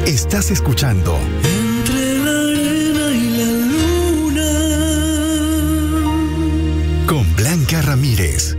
Estás escuchando Entre la arena y la luna con Blanca Ramírez.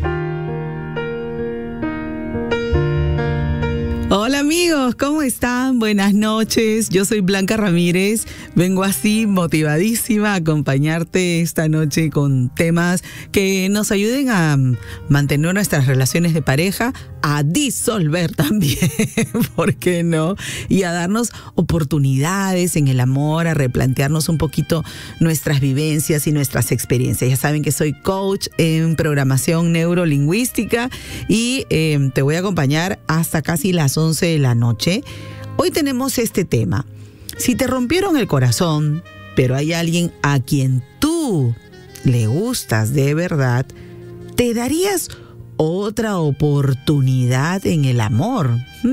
Hola amigos, ¿cómo están? Buenas noches, yo soy Blanca Ramírez, vengo así motivadísima a acompañarte esta noche con temas que nos ayuden a mantener nuestras relaciones de pareja, a disolver también, ¿por qué no? Y a darnos oportunidades en el amor, a replantearnos un poquito nuestras vivencias y nuestras experiencias. Ya saben que soy coach en programación neurolingüística y te voy a acompañar hasta casi las 11 de la noche. Hoy tenemos este tema. Si te rompieron el corazón, pero hay alguien a quien tú le gustas de verdad, ¿te darías otra oportunidad en el amor?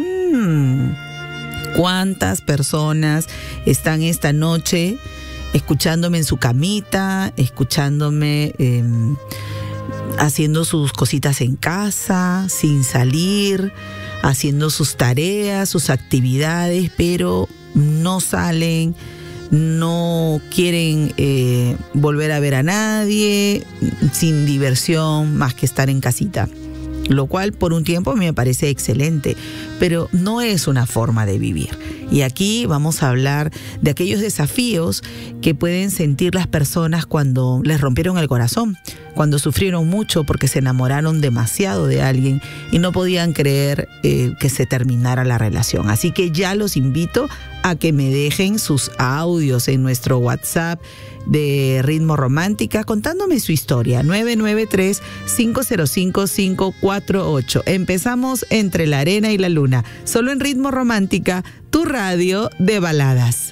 ¿Cuántas personas están esta noche escuchándome en su camita, escuchándome haciendo sus cositas en casa, sin salir, haciendo sus tareas, sus actividades, pero no salen, no quieren volver a ver a nadie, sin diversión más que estar en casita? Lo cual por un tiempo me parece excelente, pero no es una forma de vivir. Y aquí vamos a hablar de aquellos desafíos que pueden sentir las personas cuando les rompieron el corazón, cuando sufrieron mucho porque se enamoraron demasiado de alguien y no podían creer que se terminara la relación. Así que ya los invito a que me dejen sus audios en nuestro WhatsApp de Ritmo Romántica contándome su historia, 993-505-548. Empezamos Entre la arena y la luna, solo en Ritmo Romántica, tu radio de baladas.